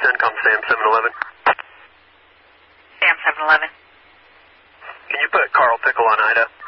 CENTCOM Sam 711. Sam 711. Can you put Carl Pickle on Ida?